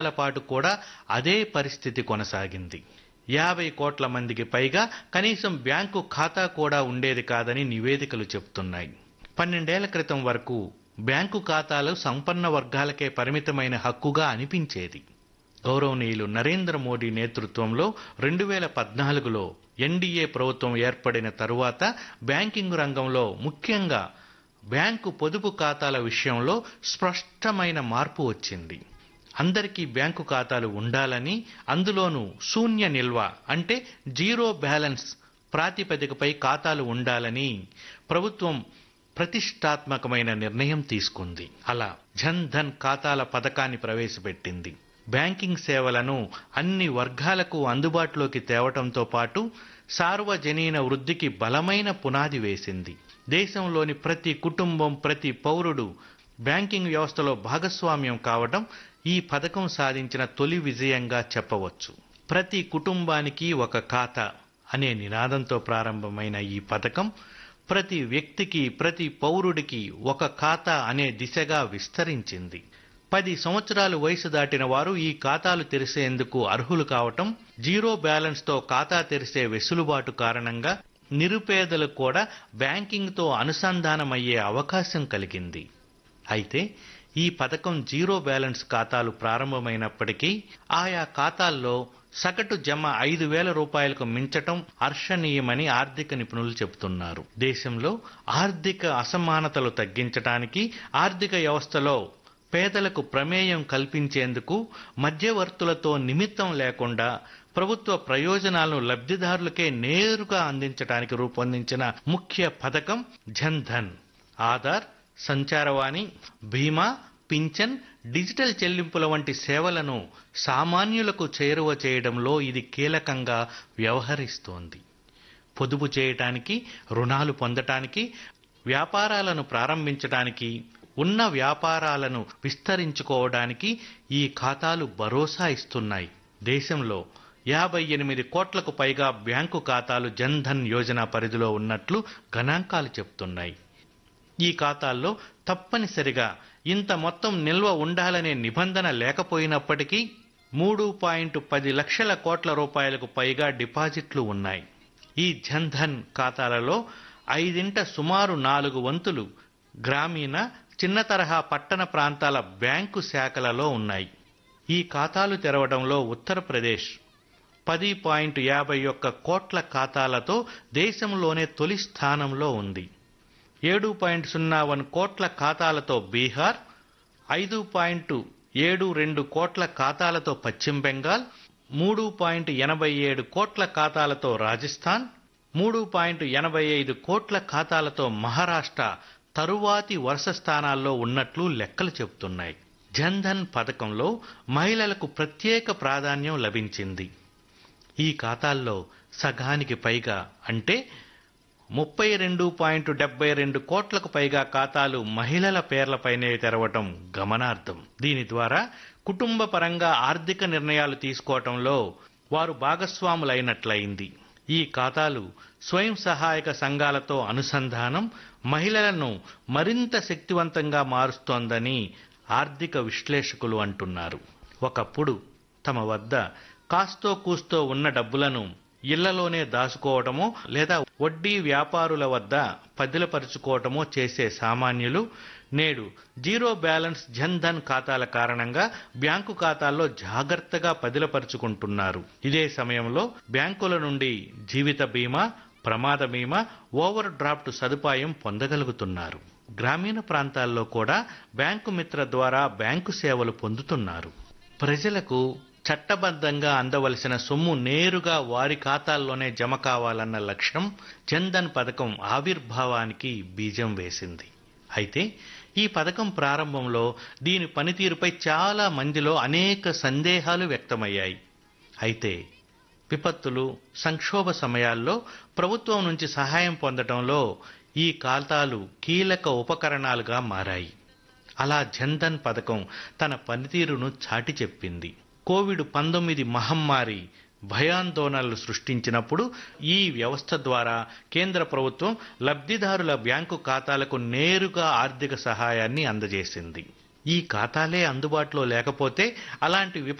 పాటు కూడా అదే పరిస్థితి కొనసాగింది. 50 కోట్ల మందికి పైగా కనీసం బ్యాంకు ఖాతా కూడా ఉండేది కాదని నివేదికలు చెబుతున్నాయి. 12 ఏళ్ల క్రితం వరకు బ్యాంకు ఖాతాలు సంపన్న వర్గాలకే పరిమితమైన హక్కుగా అనిపించేది. గౌరవనీయులు నరేంద్ర మోడీ నేతృత్వంలో 2014లో ఎన్డీఏ ప్రభుత్వం ఏర్పడిన తరువాత బ్యాంకింగ్ రంగంలో, ముఖ్యంగా బ్యాంకు పొదుపు ఖాతాల విషయంలో స్పష్టమైన మార్పు వచ్చింది. అందరికీ బ్యాంకు ఖాతాలు ఉండాలని, అందులోనూ శూన్య నిల్వ అంటే జీరో బ్యాలెన్స్ ప్రాతిపదికపై ఖాతాలు ఉండాలని ప్రభుత్వం ప్రతిష్టాత్మకమైన నిర్ణయం తీసుకుంది. అలా జన్ ధన్ ఖాతాల పథకాన్ని ప్రవేశపెట్టింది. బ్యాంకింగ్ సేవలను అన్ని వర్గాలకు అందుబాటులోకి తేవటంతో పాటు సార్వజనీన వృద్ధికి బలమైన పునాది వేసింది. దేశంలోని ప్రతి కుటుంబం, ప్రతి పౌరుడు బ్యాంకింగ్ వ్యవస్థలో భాగస్వామ్యం కావడం ఈ పథకం సాధించిన తొలి విజయంగా చెప్పవచ్చు. ప్రతి కుటుంబానికి ఒక ఖాతా అనే నినాదంతో ప్రారంభమైన ఈ పథకం ప్రతి వ్యక్తికి, ప్రతి పౌరుడికి ఒక ఖాతా అనే దిశగా విస్తరించింది. 10 సంవత్సరాలు వయసు దాటిన వారు ఈ ఖాతాలు తెరిచేందుకు అర్హులు కావటం, జీరో బ్యాలెన్స్తో ఖాతా తెరిచే వెసులుబాటు కారణంగా నిరుపేదలకు కూడా బ్యాంకింగ్తో అనుసంధానమయ్యే అవకాశం కలిగింది. అయితే ఈ పథకం జీరో బ్యాలెన్స్ ఖాతాలు ప్రారంభమైనప్పటికీ ఆయా ఖాతాల్లో సగటు జమ 5,000 రూపాయలకు మించటం హర్షణీయమని ఆర్థిక నిపుణులు చెబుతున్నారు. దేశంలో ఆర్థిక అసమానతలు తగ్గించడానికి, ఆర్థిక వ్యవస్థలో పేదలకు ప్రమేయం కల్పించేందుకు, మధ్యవర్తులతో నిమిత్తం లేకుండా ప్రభుత్వ ప్రయోజనాలను లబ్ధిదారులకే నేరుగా అందించడానికి రూపొందించిన ముఖ్య పథకం జన్ ధన్. ఆధార్, సంచారవాణి, బీమా, పింఛన్, డిజిటల్ చెల్లింపుల వంటి సేవలను సామాన్యులకు చేరువ చేయడంలో ఇది కీలకంగా వ్యవహరిస్తోంది. పొదుపు చేయటానికి, రుణాలు పొందటానికి, వ్యాపారాలను ప్రారంభించడానికి, ఉన్న వ్యాపారాలను విస్తరించుకోవడానికి ఈ ఖాతాలు భరోసా ఇస్తున్నాయి. దేశంలో 58 కోట్లకు పైగా బ్యాంకు ఖాతాలు జన్ ధన్ యోజన పరిధిలో ఉన్నట్లు గణాంకాలు చెబుతున్నాయి. ఈ ఖాతాల్లో తప్పనిసరిగా ఇంత మొత్తం నిల్వ ఉండాలనే నిబంధన లేకపోయినప్పటికీ 3.10 లక్షల కోట్ల రూపాయలకు పైగా డిపాజిట్లు ఉన్నాయి. ఈ జన్ ధన్ ఖాతాలలో 5 సుమారు 4 వంతులు గ్రామీణ, చిన్న తరహా పట్టణ ప్రాంతాల బ్యాంకు శాఖలలో ఉన్నాయి. ఈ ఖాతాలు తెరవడంలో ఉత్తరప్రదేశ్ 10.51 కోట్ల ఖాతాలతో దేశంలోనే తొలి స్థానంలో ఉంది. 7.01 కోట్ల ఖాతాలతో బీహార్, 5.72 కోట్ల ఖాతాలతో పశ్చిమ బెంగాల్, 3.87 కోట్ల ఖాతాలతో రాజస్థాన్, 3.85 కోట్ల ఖాతాలతో మహారాష్ట్ర తరువాతి వరుస స్థానాల్లో ఉన్నట్లు లెక్కలు చెబుతున్నాయి. జన్ ధన్ పథకంలో మహిళలకు ప్రత్యేక ప్రాధాన్యం లభించింది. ఈ ఖాతాల్లో సగానికి పైగా అంటే 32.72 కోట్లకు పైగా ఖాతాలు మహిళల పేర్లపైనే తెరవటం గమనార్హం. దీని ద్వారా కుటుంబ పరంగా ఆర్థిక నిర్ణయాలు తీసుకోవటంలో వారు భాగస్వాములైనట్లయింది. ఈ ఖాతాలు స్వయం సహాయక సంఘాలతో అనుసంధానం మహిళలను మరింత శక్తివంతంగా మారుస్తోందని ఆర్థిక విశ్లేషకులు అంటున్నారు. ఒకప్పుడు తమ వద్ద కాస్తో కూస్తో ఉన్న డబ్బులను ఇళ్లలోనే దాచుకోవటమో లేదా వడ్డీ వ్యాపారుల వద్ద పదిలపరుచుకోవటమో చేసే సామాన్యులు నేడు జీరో బ్యాలెన్స్ జన్ ధన్ ఖాతాల కారణంగా బ్యాంకు ఖాతాల్లో జాగ్రత్తగా పదిలపరుచుకుంటున్నారు. ఇదే సమయంలో బ్యాంకుల నుండి జీవిత బీమా, ప్రమాద బీమా, ఓవర్ డ్రాఫ్ట్ సదుపాయం పొందగలుగుతున్నారు. గ్రామీణ ప్రాంతాల్లో కూడా బ్యాంకు మిత్ర ద్వారా బ్యాంకు సేవలు పొందుతున్నారు. ప్రజలకు చట్టబద్ధంగా అందవలసిన సొమ్ము నేరుగా వారి ఖాతాల్లోనే జమ కావాలన్న లక్ష్యం జన్ ధన్ పథకం ఆవిర్భావానికి బీజం వేసింది. అయితే ఈ పథకం ప్రారంభంలో దీని పనితీరుపై చాలా మందిలో అనేక సందేహాలు వ్యక్తమయ్యాయి. అయితే విపత్తులు, సంక్షోభ సమయాల్లో ప్రభుత్వం నుంచి సహాయం పొందడంలో ఈ ఖాతాలు కీలక ఉపకరణాలుగా మారాయి. అలా జన్ ధన్ పథకం తన పనితీరును చాటి చెప్పింది. కోవిడ్-19 మహమ్మారి భయాందోళనలు సృష్టించినప్పుడు ఈ వ్యవస్థ ద్వారా కేంద్ర ప్రభుత్వం లబ్ధిదారుల బ్యాంకు ఖాతాలకు నేరుగా ఆర్థిక సహాయాన్ని అందజేసింది. ఈ ఖాతాలే అందుబాటులో లేకపోతే అలాంటి